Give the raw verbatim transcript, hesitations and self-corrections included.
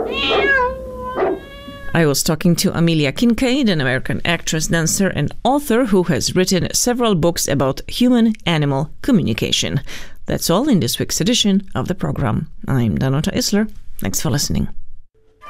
I was talking to Amelia Kincaid, an American actress, dancer, and author who has written several books about human-animal communication. That's all in this week's edition of the program. I'm Danuta Isler. Thanks for listening.